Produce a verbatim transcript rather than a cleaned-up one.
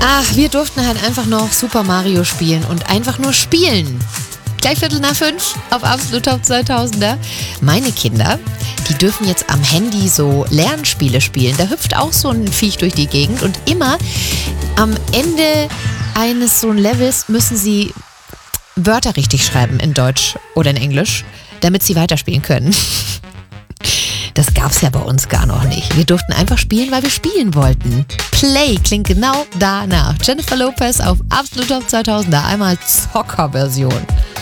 Ach, wir durften halt einfach noch Super Mario spielen und einfach nur spielen. Gleich Viertel nach fünf auf Absolut Top zweitausender. Meine Kinder, die dürfen jetzt am Handy so Lernspiele spielen. Da hüpft auch so ein Viech durch die Gegend und immer am Ende eines so Levels müssen sie Wörter richtig schreiben in Deutsch oder in Englisch, damit sie weiterspielen können. Das gab's ja bei uns gar noch nicht. Wir durften einfach spielen, weil wir spielen wollten. Play klingt genau danach. Jennifer Lopez auf Absolut Top zweitausender. Einmal Zocker-Version.